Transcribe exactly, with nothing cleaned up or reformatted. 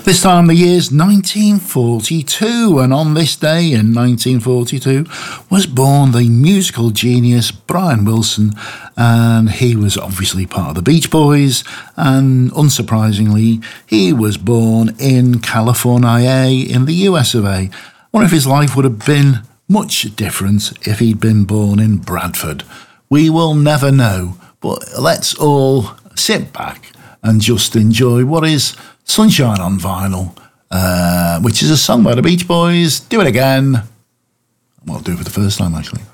This time the year's nineteen forty-two, and on this day in nineteen forty-two was born the musical genius Brian Wilson, and he was obviously part of the Beach Boys, and unsurprisingly, he was born in California in the U S of A. I wonder if his life would have been much different if he'd been born in Bradford. We will never know, but let's all sit back and just enjoy what is Sunshine on Vinyl, uh, which is a song by the Beach Boys. Do it again. Well, I'll do it for the first time, actually.